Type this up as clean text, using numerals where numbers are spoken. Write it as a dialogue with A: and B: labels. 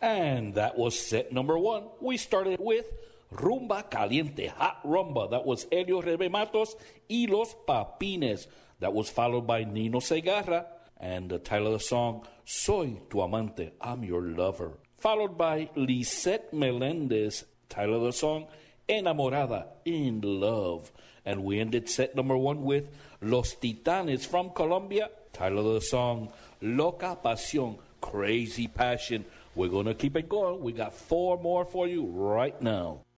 A: And that was set number one. We started with Rumba Caliente, Hot Rumba. That was Elio Rebematos y Los Papines. That was followed by Nino Segarra. And the title of the song, Soy Tu Amante, I'm Your Lover. Followed by Lisette Melendez, title of the song, Enamorada, In Love. And we ended set number one with Los Titanes from Colombia, title of the song, Loca Pasión, Crazy Passion. We're going to keep it going. We got 4 more for you right now.